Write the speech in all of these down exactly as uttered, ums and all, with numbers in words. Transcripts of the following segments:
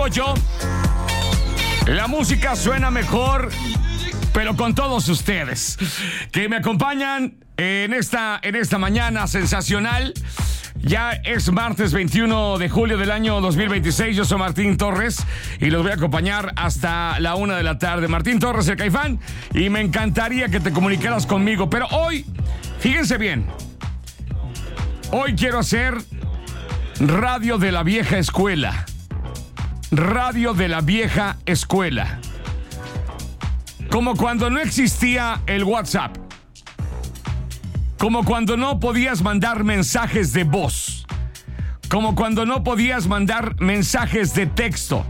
Yo, la música suena mejor, pero con todos ustedes que me acompañan en esta, en esta mañana sensacional. Ya es martes veintiuno de julio del año dos mil veintiséis. Yo soy Martín Torres y los voy a acompañar hasta la una de la tarde. Martín Torres, el Caifán, y me encantaría que te comunicaras conmigo. Pero hoy, fíjense bien, hoy quiero hacer radio de la vieja escuela. Radio de la vieja escuela. Como cuando no existía el WhatsApp. Como cuando no podías mandar mensajes de voz. Como cuando no podías mandar mensajes de texto.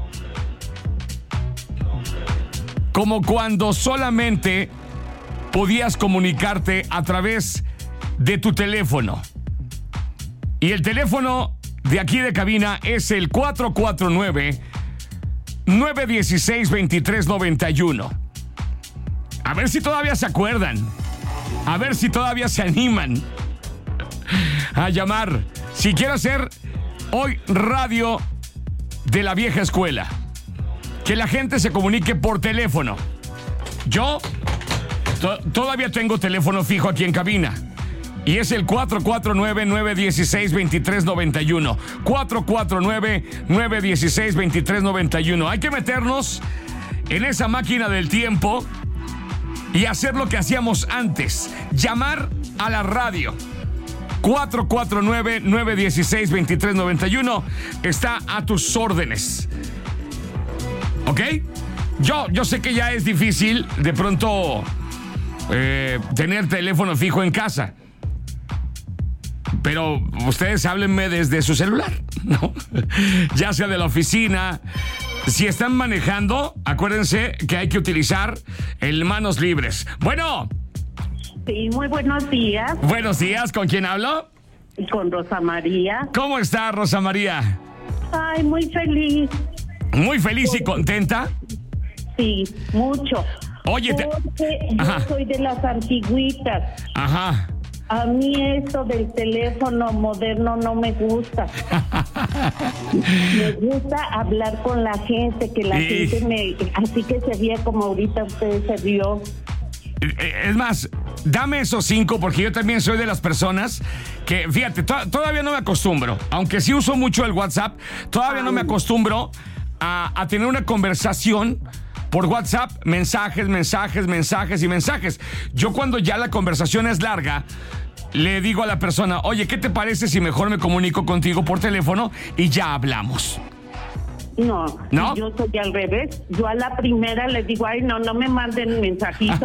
Como cuando solamente podías comunicarte a través de tu teléfono. Y el teléfono de aquí de cabina es el cuatro cuatro nueve, nueve uno seis, dos tres nueve uno. A ver si todavía se acuerdan. A ver si todavía se animan a llamar. Si quiero hacer hoy radio de la vieja escuela, que la gente se comunique por teléfono. Yo to- todavía tengo teléfono fijo aquí en cabina. Y es el cuatro cuatro nueve, nueve uno seis, dos tres nueve uno. cuatro cuatro nueve, nueve uno seis, dos tres nueve uno. Hay que meternos en esa máquina del tiempo y hacer lo que hacíamos antes. Llamar a la radio. cuatro cuatro nueve, nueve uno seis, dos tres nueve uno está a tus órdenes. ¿Ok? Yo, yo sé que ya es difícil de pronto eh, tener teléfono fijo en casa. Pero ustedes háblenme desde su celular, ¿no? Ya sea de la oficina. Si están manejando, acuérdense que hay que utilizar el manos libres. Bueno. Sí, muy buenos días. Buenos días, ¿con quién hablo? Con Rosa María. ¿Cómo está, Rosa María? Ay, muy feliz. ¿Muy feliz y contenta? Sí, mucho. Oye, te... Porque Ajá. yo soy de las antigüitas. Ajá. A mí esto del teléfono moderno no me gusta. Me gusta hablar con la gente, que la Y- gente me... Así que se ría como ahorita usted se rió. Es más, dame esos cinco porque yo también soy de las personas que, fíjate, to- todavía no me acostumbro. Aunque sí uso mucho el WhatsApp, todavía no me acostumbro a, a tener una conversación por WhatsApp, mensajes, mensajes, mensajes y mensajes. Yo cuando ya la conversación es larga, le digo a la persona, oye, ¿qué te parece si mejor me comunico contigo por teléfono y ya hablamos? No, ¿No? yo soy al revés. Yo a la primera les digo, ay, no, no me manden mensajitos